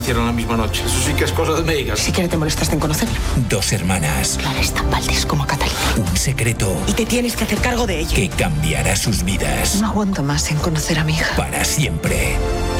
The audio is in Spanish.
hicieron la misma noche. Eso sí que es cosa de médicas. Si siquiera te molestaste en conocerla. Dos hermanas. Clara es tan Valdés como Catalina. Un secreto. Y te tienes que hacer cargo de ella. Que cambiará sus vidas. No aguanto más en conocer a mi hija. Para siempre.